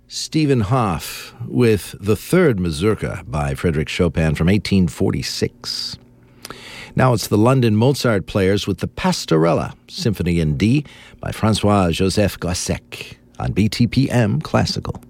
Stephen Hoff with the Third Mazurka by Frédéric Chopin from 1846. Now it's the London Mozart Players with the Pastorella, Symphony in D by François-Joseph Gossec on BTPM Classical.